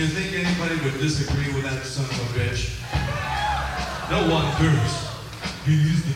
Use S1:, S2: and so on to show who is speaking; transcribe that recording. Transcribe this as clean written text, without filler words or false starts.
S1: you think anybody would disagree with that son of a bitch? No one does. He's the